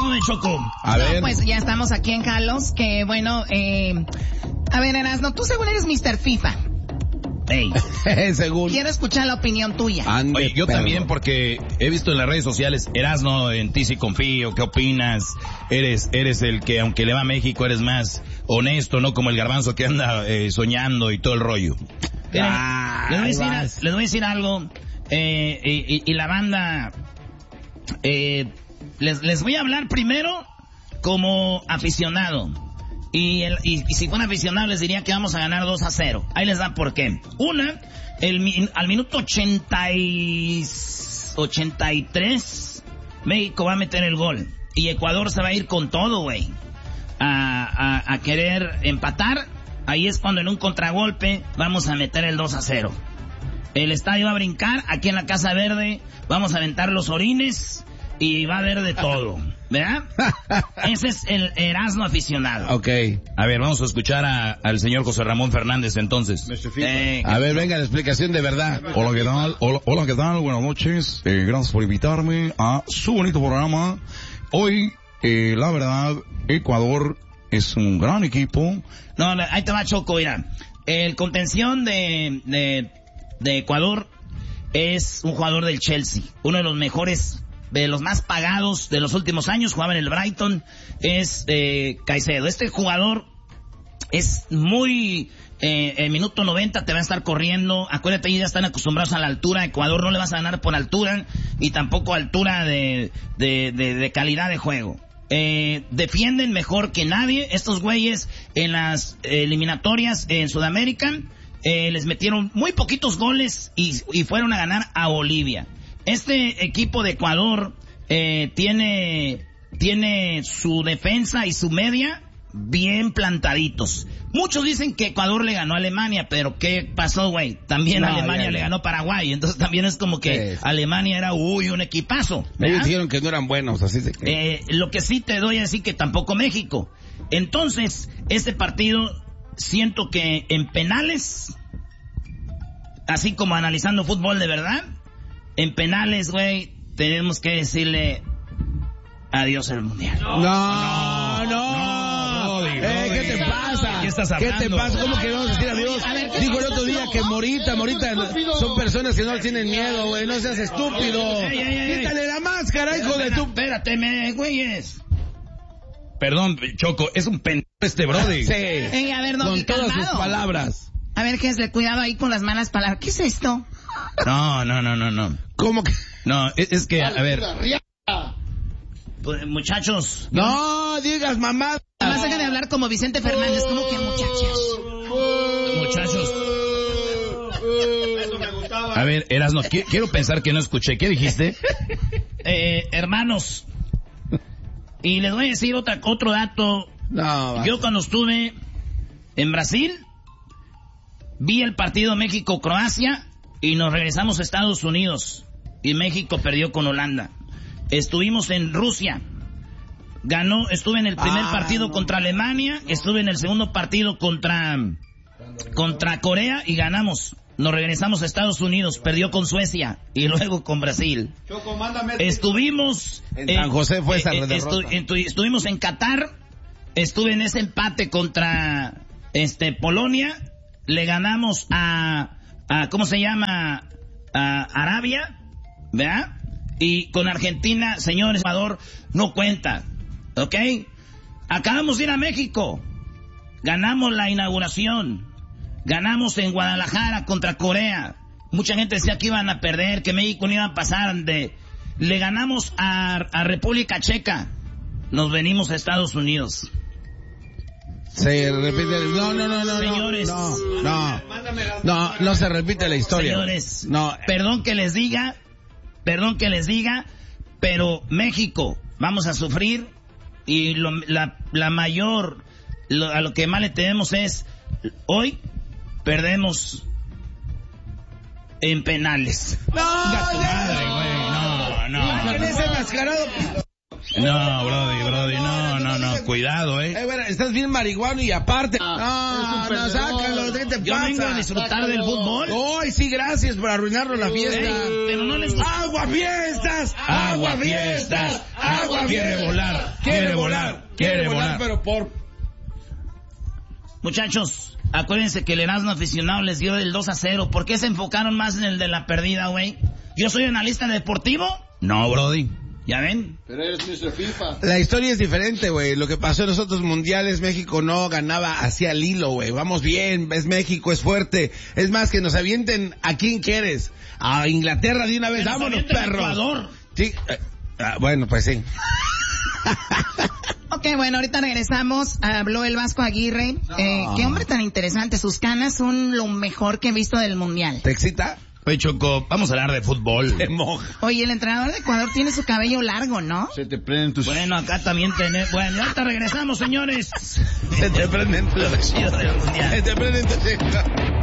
¿Cómo me chocó? A ver. Pues ya estamos aquí en Carlos, que bueno, a ver, Erasno, tú según eres Mr. FIFA. Hey. Según. Quiero escuchar la opinión tuya. Oye, yo también, porque he visto en las redes sociales, Erasno, en ti sí confío, ¿qué opinas? Eres el que, aunque le va a México, eres más honesto, ¿no? Como el Garbanzo que anda soñando y todo el rollo. Les voy a decir algo, y la banda, les voy a hablar primero como aficionado. Y si fuera aficionado les diría que vamos a ganar 2-0. Ahí les da por qué. Una, al minuto 83, México va a meter el gol. Y Ecuador se va a ir con todo, güey. A querer empatar. Ahí es cuando en un contragolpe vamos a meter el 2-0. El estadio va a brincar. Aquí en la Casa Verde vamos a aventar los orines. Y va a haber de todo, ¿verdad? Ese es el Erasmo aficionado. Ok. A ver, vamos a escuchar al señor José Ramón Fernández entonces. A ver, venga, la explicación de verdad. Hola, ¿qué tal? Hola, ¿qué tal? Buenas noches. Gracias por invitarme a su bonito programa. Hoy, la verdad, Ecuador es un gran equipo. No, ahí te va, Choco, mira. El contención de Ecuador es un jugador del Chelsea. Uno de los mejores, de los más pagados de los últimos años, jugaba en el Brighton, es Caicedo. Este jugador es muy... en minuto 90 te va a estar corriendo. Acuérdate, ya están acostumbrados a la altura. Ecuador no le vas a ganar por altura y tampoco altura de calidad de juego. Defienden mejor que nadie. Estos güeyes en las eliminatorias en Sudamérica les metieron muy poquitos goles y fueron a ganar a Bolivia. Este equipo de Ecuador tiene su defensa y su media bien plantaditos. Muchos dicen que Ecuador le ganó a Alemania, pero ¿qué pasó, güey? También Alemania le ganó a Paraguay, entonces también es como que Alemania era, un equipazo, ¿verdad? Ellos dijeron que no eran buenos, así de que... Lo que sí te doy a decir que tampoco México. Entonces, este partido, siento que en penales, así como analizando fútbol de verdad, en penales, güey, tenemos que decirle adiós al mundial. ¿Qué te pasa? ¿Qué estás hablando? ¿Qué te pasa? ¿Cómo que vamos a decir adiós? Dijo el otro día que Morita son personas que no tienen miedo, güey. No seas estúpido. Quítale la máscara, hijo de tu... Espérate, güeyes. Perdón, Choco, es un pendejo este brody. Sí. A ver, no, con todas sus palabras. A ver, ¿qué es? Cuidado ahí con las malas palabras. ¿Qué es esto? No. ¿Cómo que? No, es que, a ver... Pues, muchachos... No digas mamá. Además hagan de hablar como Vicente Fernández, como que muchachos. A ver, Erasno, quiero pensar que no escuché. ¿Qué dijiste? Hermanos. Y les voy a decir otro dato. No. Yo cuando estuve en Brasil, vi el partido México-Croacia y nos regresamos a Estados Unidos. Y México perdió con Holanda. Estuvimos en Rusia. Estuve en el primer partido contra Alemania, estuve en el segundo partido contra Corea y ganamos. Nos regresamos a Estados Unidos, perdió con Suecia y luego con Brasil. Estuvimos en San José fue esa derrota. Estuvimos en Qatar, estuve en ese empate contra Polonia, le ganamos a ¿cómo se llama? A Arabia, ¿verdad? Y con Argentina, señor Ecuador, no cuenta. ¿Ok? Acabamos de ir a México. Ganamos la inauguración. Ganamos en Guadalajara contra Corea. Mucha gente decía que iban a perder, que México no iba a pasar Le ganamos a República Checa. Nos venimos a Estados Unidos. Se repite... No, señores. No se repite la historia. Señores, no. Perdón que les diga, pero México, vamos a sufrir. Y la mayor, a lo que más le tenemos es, hoy perdemos en penales. No. En ese mascarado. No, Brody, no, cuidado, Bueno, estás bien marihuano y aparte. No, sácalo, ¿qué te pasa? Yo vengo a disfrutar del fútbol. Ay, sí, gracias por arruinarnos la fiesta. Pero no les gusta. ¡Agua fiestas! ¡Agua fiestas! ¡Agua fiestas! Quiere volar, pero por... Muchachos, acuérdense que el Erasmo aficionado les dio el 2-0. ¿Por qué se enfocaron más en el de la perdida, güey? ¿Yo soy analista deportivo? No, Brody. ¿Ya ven? Pero eres Mr. FIFA. La historia es diferente, güey. Lo que pasó en los otros mundiales, México no ganaba hacia el hilo, güey. Vamos bien, es México, es fuerte. Es más, que nos avienten a quién quieres. A Inglaterra de una vez. Vámonos, perro. Ecuador. Sí. Bueno, pues sí. Ok, bueno, ahorita regresamos. Habló el Vasco Aguirre. Qué hombre tan interesante. Sus canas son lo mejor que he visto del mundial. ¿Te excita? Oye, Choco, vamos a hablar de fútbol. Te moja. Oye, el entrenador de Ecuador tiene su cabello largo, ¿no? Se te prenden tus... Bueno, acá también tenemos... Bueno, ahorita regresamos, señores. Se te prenden tus... Lo chido del mundial. Se te prenden tus...